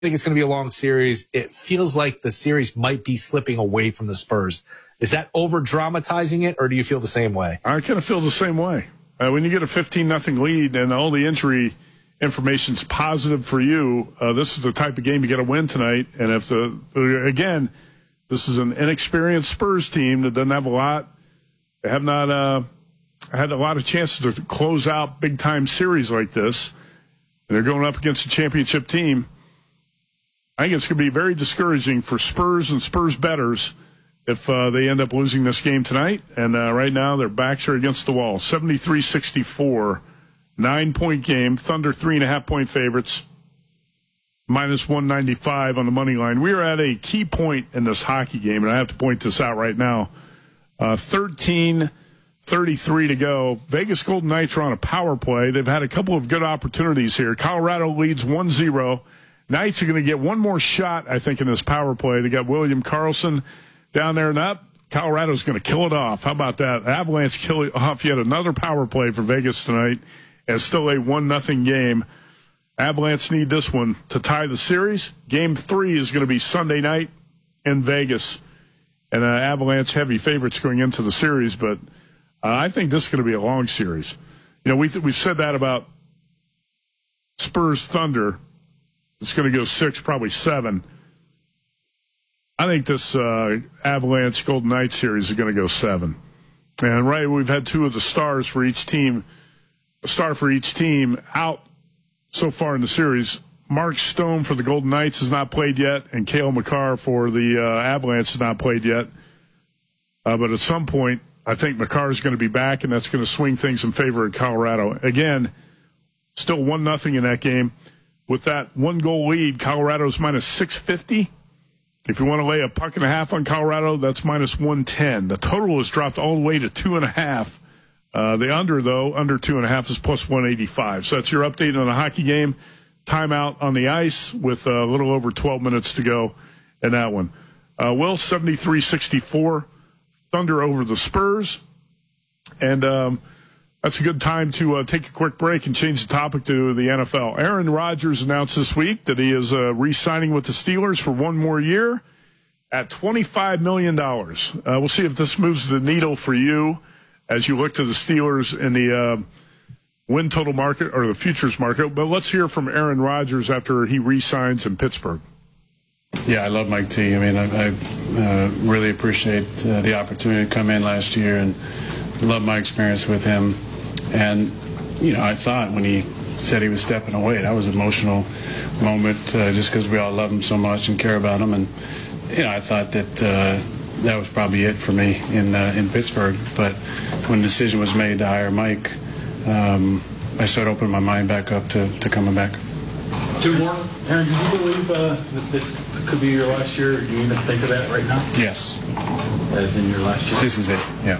think it's going to be a long series. It feels like the series might be slipping away from the Spurs. Is that over-dramatizing it, or do you feel the same way? I kind of feel the same way. When you get a 15-0 lead and all the injury information's positive for you, this is the type of game you got to win tonight. And if again, this is an inexperienced Spurs team that doesn't have a lot. They have not had a lot of chances to close out big-time series like this. And they're going up against a championship team. I think it's going to be very discouraging for Spurs and Spurs bettors if they end up losing this game tonight. And right now their backs are against the wall. 73-64, 9-point game. Thunder 3.5-point favorites. Minus 195 on the money line. We are at a key point in this hockey game, and I have to point this out right now. 13:33 to go. Vegas Golden Knights are on a power play. They've had a couple of good opportunities here. Colorado leads 1-0. Knights are going to get one more shot, I think, in this power play. They got William Karlsson down there and up. Colorado's going to kill it off. How about that? Avalanche kill off yet another power play for Vegas tonight. And still a 1-0 game. Avalanche need this one to tie the series. Game 3 is going to be Sunday night in Vegas. And Avalanche heavy favorites going into the series. But I think this is going to be a long series. You know, we've said that about Spurs Thunder. It's going to go 6, probably 7. I think this Avalanche Golden Knights series is going to go 7. And right, we've had 2 of the stars for each team, a star for each team out so far in the series. Mark Stone for the Golden Knights has not played yet, and Cale Makar for the Avalanche has not played yet. But at some point, I think Makar is going to be back, and that's going to swing things in favor of Colorado. Again, still 1-0 in that game. With that 1-goal lead, Colorado's minus 650. If you want to lay a puck and a half on Colorado, that's minus 110. The total has dropped all the way to 2.5. The under, though, under 2.5 is plus 185. So that's your update on the hockey game. Timeout on the ice with a little over 12 minutes to go in that one. Will, 73-64. Thunder over the Spurs. And that's a good time to take a quick break and change the topic to the NFL. Aaron Rodgers announced this week that he is re-signing with the Steelers for one more year at $25 million. We'll see if this moves the needle for you as you look to the Steelers in the win total market or the futures market. But let's hear from Aaron Rodgers after he re-signs in Pittsburgh. Yeah, I love Mike T. I mean, I really appreciate the opportunity to come in last year and love my experience with him. And, you know, I thought when he said he was stepping away, that was an emotional moment just because we all love him so much and care about him. And, you know, I thought that that was probably it for me in Pittsburgh. But when the decision was made to hire Mike, I started opening my mind back up to coming back. 2 more. Aaron, do you believe that this could be your last year? Do you even think of that right now? Yes. As in your last year? This is it, yeah.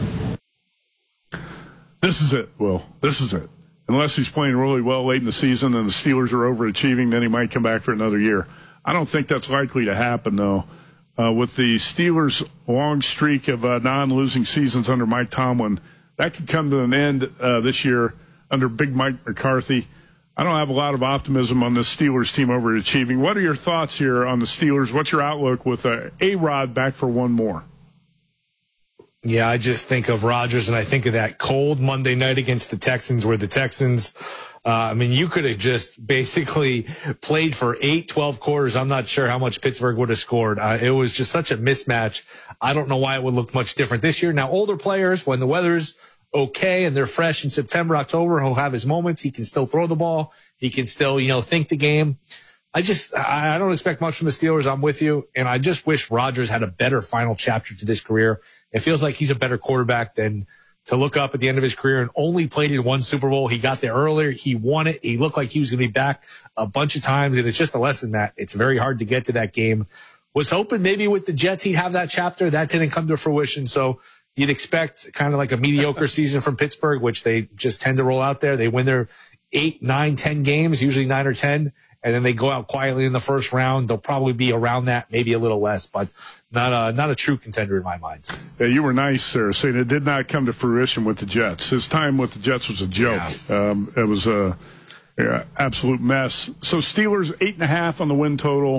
This is it, Will. This is it. Unless he's playing really well late in the season and the Steelers are overachieving, then he might come back for another year. I don't think that's likely to happen, though. With the Steelers' long streak of non-losing seasons under Mike Tomlin, that could come to an end this year under Big Mike McCarthy. I don't have a lot of optimism on this Steelers team overachieving. What are your thoughts here on the Steelers? What's your outlook with A-Rod back for one more? Yeah, I just think of Rodgers, and I think of that cold Monday night against the Texans where the Texans, you could have just basically played for 8-12 quarters. I'm not sure how much Pittsburgh would have scored. It was just such a mismatch. I don't know why it would look much different this year. Now, older players, when the weather's okay and they're fresh in September, October, he'll have his moments. He can still throw the ball. He can still, think the game. I don't expect much from the Steelers. I'm with you. And I just wish Rodgers had a better final chapter to this career. It feels like he's a better quarterback than to look up at the end of his career and only played in one Super Bowl. He got there earlier. He won it. He looked like he was going to be back a bunch of times. And it's just a lesson that it's very hard to get to that game. Was hoping maybe with the Jets he'd have that chapter. That didn't come to fruition. So you'd expect kind of like a mediocre season from Pittsburgh, which they just tend to roll out there. They win their 8, 9, 10 games, usually 9 or 10. And then they go out quietly in the first round. They'll probably be around that, maybe a little less, but not a true contender in my mind. Yeah, you were nice, sir, saying it did not come to fruition with the Jets. His time with the Jets was a joke. Yeah. It was a Yeah, absolute mess. So Steelers 8.5 on the win total.